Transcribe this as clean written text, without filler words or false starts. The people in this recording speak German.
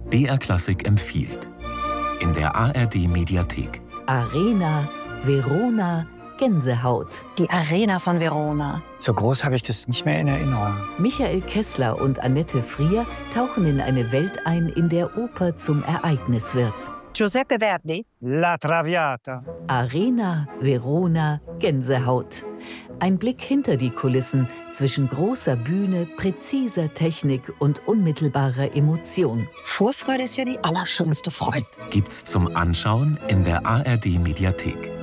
BR Klassik empfiehlt. In der ARD-Mediathek. Arena, Verona, Gänsehaut. Die Arena von Verona. So groß habe ich das nicht mehr in Erinnerung. Michael Kessler und Annette Frier tauchen in eine Welt ein, in der Oper zum Ereignis wird. Giuseppe Verdi. La Traviata. Arena, Verona, Gänsehaut. Ein Blick hinter die Kulissen zwischen großer Bühne, präziser Technik und unmittelbarer Emotion. Vorfreude ist ja die allerschönste Freude. Gibt's zum Anschauen in der ARD-Mediathek.